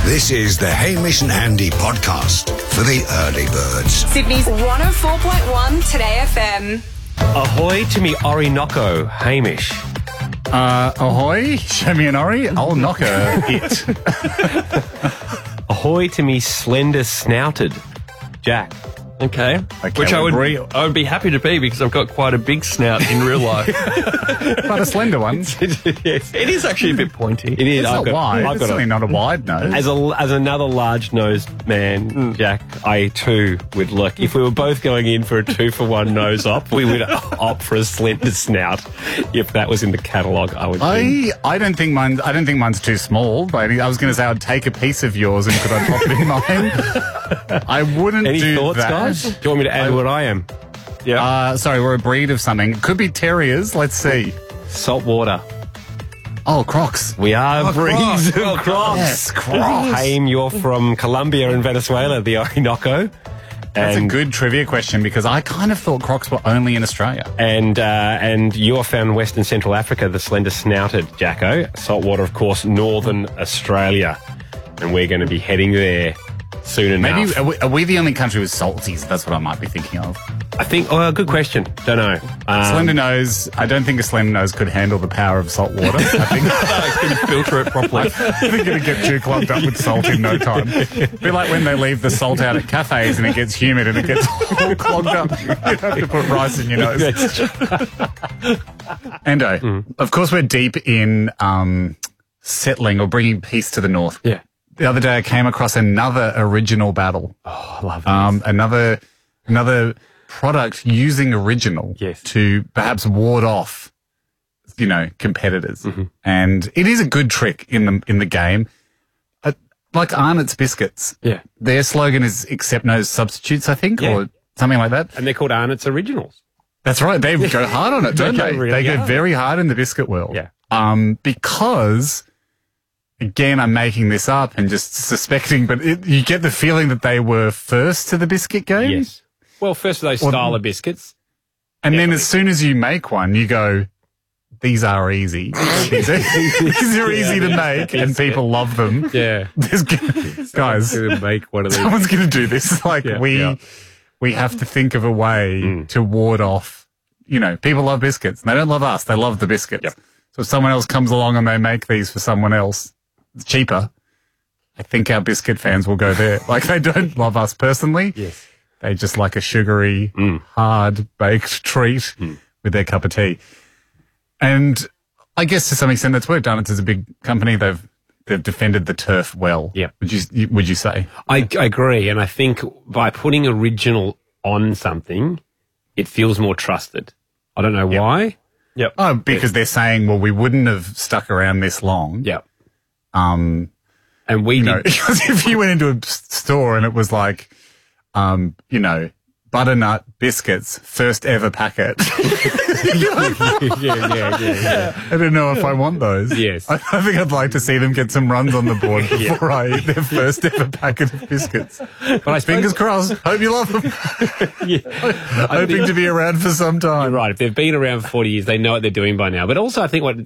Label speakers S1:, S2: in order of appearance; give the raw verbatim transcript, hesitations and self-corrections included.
S1: This is the Hamish and Andy podcast for the early birds.
S2: Sydney's one oh four point one Today F M.
S3: Ahoy to me Orinoco, Hamish.
S4: Uh, ahoy, show me an Ori, I'll knock her it.
S3: Ahoy to me slender snouted, Jack.
S5: Okay.
S4: Okay,
S5: Which I would
S4: real.
S5: I would be happy to be because I've got quite a big snout in real life.
S4: But a slender one.
S3: Yes.
S5: It is actually a bit pointy.
S3: It is.
S4: It's
S3: I've
S4: not
S3: got-
S4: wide,
S3: I've
S4: it's
S3: got
S4: certainly
S3: a,
S4: not a wide nose.
S3: as a as another large-nosed man, Jack, I too would look. If we were both going in for a two-for-one nose op, we would opt for a slender snout. If that was in the catalogue, I would. think.
S4: I I don't think mine I don't think mine's too small, but I was going to say I'd take a piece of yours and could I pop it in mine? I wouldn't
S3: Any
S4: do
S3: thoughts,
S4: that.
S3: guys? Do you want me to add what I am?
S5: Yeah.
S4: Uh, sorry, we're a breed of something. Could be terriers. Let's see.
S3: Salt water.
S4: Oh, Crocs.
S3: We are
S5: Oh,
S3: breeds
S5: Crocs.
S3: of
S5: Well done.
S3: Crocs.
S4: Yes, Crocs.
S3: Haim, you're from Colombia and Venezuela, the Orinoco.
S4: That's
S3: and,
S4: a good trivia question because I kind of thought Crocs were only in Australia.
S3: And uh, and you're found in Western Central Africa, the slender snouted Jacko. Saltwater, of course, Northern Australia. And we're going to be heading there soon enough.
S4: Maybe are we, are we the only country with salties? That's what I might be thinking of.
S3: I think, oh, good question. Don't know. Um,
S4: Slender nose. I don't think a slender nose could handle the power of salt water. I think
S5: I couldn't filter it properly.
S4: I think it'd get too clogged up with salt in no time. Be like when they leave the salt out at cafes and it gets humid and it gets all clogged up. You have to put rice in your nose. Endo,
S3: Mm.
S4: of course we're deep in um, settling or bringing peace to the north.
S3: Yeah.
S4: The other day I came across another original battle.
S3: Oh, I love
S4: Um, another another product using original
S3: Yes.
S4: to perhaps ward off, you know, competitors.
S3: Mm-hmm.
S4: And it is a good trick in the in the game. Uh, like Arnott's biscuits.
S3: Yeah.
S4: Their slogan is accept no substitutes, I think,
S3: Yeah.
S4: or something like that.
S3: And they're called Arnott's Originals.
S4: That's right. They go hard on it, don't
S3: They
S4: they?
S3: go really
S4: they go
S3: hard.
S4: very hard in the biscuit world.
S3: Yeah.
S4: Um, because, again, I'm making this up and just suspecting, but it, you get the feeling that they were first to the biscuit game.
S3: Yes. Well, first of those
S4: Or-
S3: style of biscuits.
S4: And then as soon as you make one, you go, these are easy. these are, these are easy to make and people love them.
S3: Yeah.
S4: There's, guys,
S3: to make one of these.
S4: someone's going to do this. Like
S3: Yeah,
S4: we,
S3: yeah.
S4: we have to think of a way
S3: Mm.
S4: to ward off, you know, people love biscuits. They don't love us. They love the biscuits.
S3: Yep.
S4: So if someone else comes along and they make these for someone else, it's cheaper. I think our biscuit fans will go there. Like they don't love us personally.
S3: Yes.
S4: They just like a sugary,
S3: Mm.
S4: hard baked treat with their cup of tea. And I guess to some extent that's worked. Arnott's is a big company. They've they've defended the turf well.
S3: Yep.
S4: Would you would you say?
S3: I, I agree. And I think by putting original on something, it feels more trusted. I don't know why.
S5: Yep.
S4: Oh, because they're saying, well, we wouldn't have stuck around this long.
S3: Yeah.
S4: Um,
S3: And we
S4: you
S3: did.
S4: know, because if you went into a s- store and it was like, um, you know, butternut biscuits, first ever packet.
S3: yeah, yeah, yeah, yeah.
S4: I don't know if I want those.
S3: Yes.
S4: I, I think I'd like to see them get some runs on the board before I eat their first ever packet of biscuits.
S3: But I suppose,
S4: Fingers crossed. Hope you love them.
S3: yeah, I
S4: Hoping
S3: think
S4: to be around for some time.
S3: you're right. If they've been around for forty years, they know what they're doing by now. But also, I think what